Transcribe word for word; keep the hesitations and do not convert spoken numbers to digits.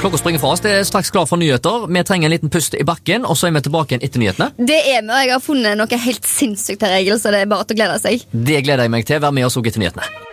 Klokka springer fra oss, det er straks klar for nyheter. Vi trenger en liten pust i bakken, og så er vi tilbake igjen etter nyhetene. Det er vi, og jeg har funnet noe helt sinnssykt her, Egil, så det er bare til å glede seg. Det gleder jeg meg til. Vær med oss også etter nyhetene.